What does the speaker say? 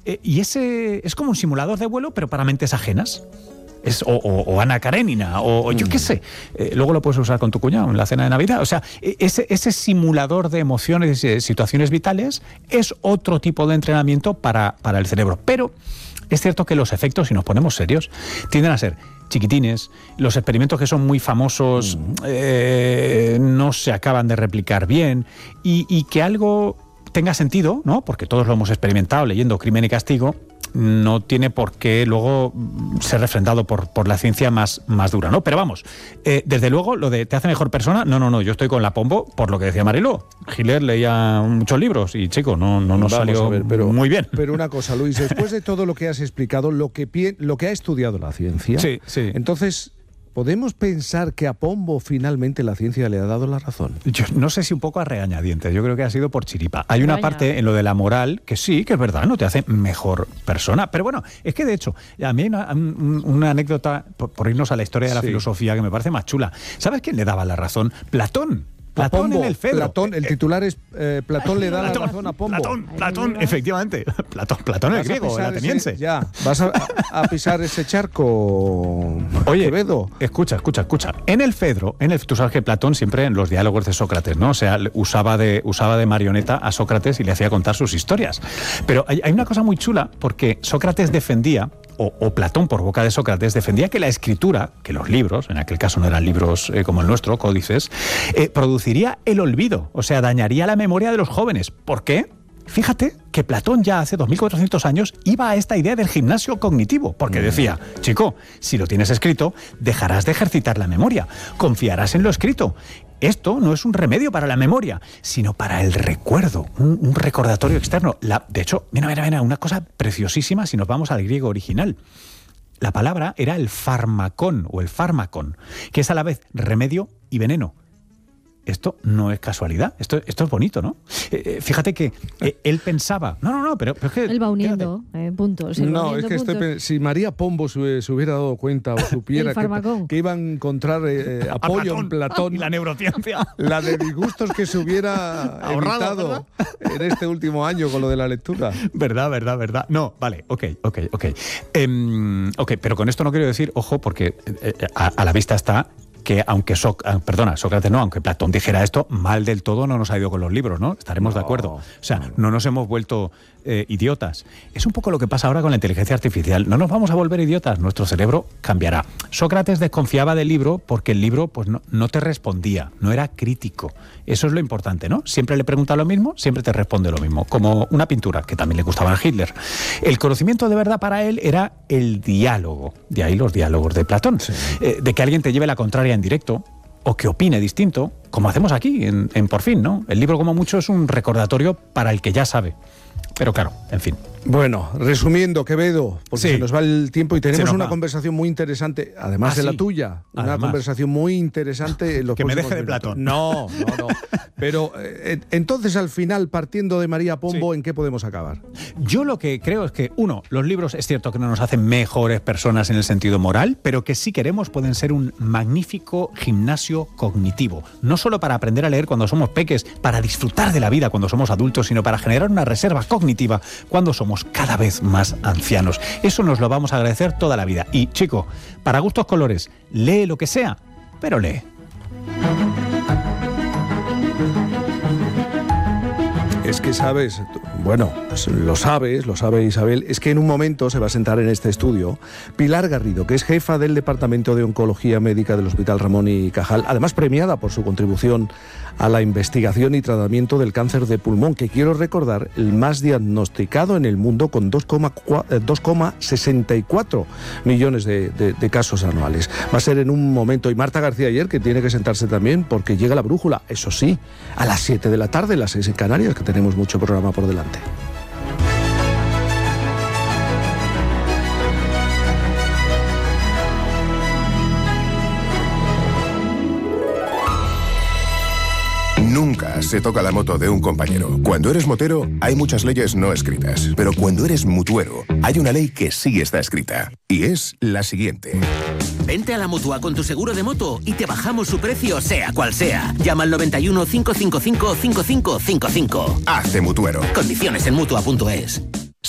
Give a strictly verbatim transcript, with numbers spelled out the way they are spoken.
Eh, y ese es como un simulador de vuelo, pero para mentes ajenas. Es, o, o, o Ana Karenina, o, o yo qué sé. Eh, luego lo puedes usar con tu cuñado en la cena de Navidad. O sea, ese, ese simulador de emociones y situaciones vitales es otro tipo de entrenamiento para, para el cerebro. Pero es cierto que los efectos, si nos ponemos serios, tienden a ser chiquitines. Los experimentos que son muy famosos eh, no se acaban de replicar bien. Y, y que algo tenga sentido, ¿no? Porque todos lo hemos experimentado leyendo Crimen y Castigo, no tiene por qué luego ser refrendado por, por la ciencia más, más dura, ¿no? Pero vamos, eh, desde luego, lo de ¿te hace mejor persona? No, no, no, yo estoy con la Pombo por lo que decía Mariló. Hitler leía muchos libros y, chico, no, no nos Vamos salió a ver, pero, muy bien. Pero una cosa, Luis, después de todo lo que has explicado, lo que, pie, lo que ha estudiado la ciencia, sí, sí. entonces, ¿podemos pensar que a Pombo finalmente la ciencia le ha dado la razón? Yo no sé si un poco a regañadientes, yo creo que ha sido por chiripa. Hay una Vaya. parte en lo de la moral que sí, que es verdad, no te hace mejor persona. Pero bueno, es que de hecho, a mí hay una, un, una anécdota, por, por irnos a la historia de la Sí. filosofía, que me parece más chula. ¿Sabes quién le daba la razón? Platón. Platón Pombo, en el Fedro. Platón, el titular es eh, Platón le da Platón, la razón a Pombo. Platón, Ahí Platón, vas. efectivamente. Platón, Platón el ¿Vas a griego, el pisar ateniense. ese- ya, vas a, a pisar ese charco, Oye, Quevedo. escucha, escucha, escucha. En el Fedro, en el, tú sabes que Platón siempre en los diálogos de Sócrates, ¿no? O sea, usaba de, usaba de marioneta a Sócrates y le hacía contar sus historias. Pero hay, hay una cosa muy chula, porque Sócrates defendía, o, o Platón por boca de Sócrates, defendía que la escritura, que los libros, en aquel caso no eran libros eh, como el nuestro, códices, eh, produciría el olvido, o sea, dañaría la memoria de los jóvenes. ¿Por qué? Fíjate que Platón ya hace dos mil cuatrocientos años iba a esta idea del gimnasio cognitivo, porque decía, chico, si lo tienes escrito, dejarás de ejercitar la memoria, confiarás en lo escrito. Esto no es un remedio para la memoria, sino para el recuerdo, un, un recordatorio externo. La, de hecho, mira, mira, mira, una cosa preciosísima si nos vamos al griego original. La palabra era el farmacón o el fármacon, que es a la vez remedio y veneno. Esto no es casualidad, esto, esto es bonito, ¿no? Eh, eh, fíjate que eh, él pensaba... No, no, no, pero, pero es que... Él va uniendo eh, puntos. él va No, uniendo es que estoy puntos. pe- si María Pombo se, se hubiera dado cuenta o supiera El que, farmacón. que iba a encontrar eh, a apoyo en Platón, y la neurociencia. la de disgustos que se hubiera Ahorrado, evitado en este último año con lo de la lectura. Verdad, verdad, verdad. No, vale, ok, ok, ok. Em, ok, pero con esto no quiero decir, ojo, porque eh, a, a la vista está que aunque so, perdona, Sócrates no, aunque Platón dijera esto, mal del todo no nos ha ido con los libros, ¿no? Estaremos No, de acuerdo. O sea, no nos hemos vuelto eh, idiotas. Es un poco lo que pasa ahora con la inteligencia artificial. No nos vamos a volver idiotas, nuestro cerebro cambiará. Sócrates desconfiaba del libro porque el libro pues no, no te respondía, no era crítico. Eso es lo importante, ¿no? Siempre le pregunta lo mismo, siempre te responde lo mismo. Como una pintura, que también le gustaba a Hitler. El conocimiento de verdad para él era el diálogo. De ahí los diálogos de Platón. Sí. Eh, de que alguien te lleve la contraria en directo o que opine distinto, como hacemos aquí en, en Por Fin, ¿no? El libro, como mucho, es un recordatorio para el que ya sabe. Pero claro, en fin. Bueno, resumiendo, Quevedo, porque Sí. se nos va el tiempo y Se tenemos nos una va. conversación muy interesante, además Ah, de la sí. tuya, una Además. conversación muy interesante en los Que me próximos deje de minutos. Platón. No, no, no. Pero eh, entonces, al final, partiendo de María Pombo, Sí. ¿en qué podemos acabar? Yo lo que creo es que, uno, los libros es cierto que no nos hacen mejores personas en el sentido moral, pero que si queremos pueden ser un magnífico gimnasio cognitivo. No solo para aprender a leer cuando somos peques, para disfrutar de la vida cuando somos adultos, sino para generar una reserva cognitiva cuando somos cada vez más ancianos. Eso nos lo vamos a agradecer toda la vida. Y, chico, para gustos colores, lee lo que sea, pero lee. Es que sabes, bueno, pues lo sabes, lo sabe Isabel, es que en un momento se va a sentar en este estudio Pilar Garrido, que es jefa del Departamento de Oncología Médica del Hospital Ramón y Cajal, además premiada por su contribución a la investigación y tratamiento del cáncer de pulmón, que quiero recordar, el más diagnosticado en el mundo con dos coma sesenta y cuatro millones de, de, de casos anuales. Va a ser en un momento, y Marta García ayer, que tiene que sentarse también, porque llega la brújula, eso sí, a las siete de la tarde, las seis en Canarias, que tenemos mucho programa por delante. Nunca se toca la moto de un compañero. Cuando eres motero, hay muchas leyes no escritas. Pero cuando eres mutuero, hay una ley que sí está escrita. Y es la siguiente. Vente a la Mutua con tu seguro de moto y te bajamos su precio, sea cual sea. Llama al noventa y uno, cinco cinco cinco, cinco cinco cinco cinco. Hazte mutuero. Condiciones en Mutua punto es.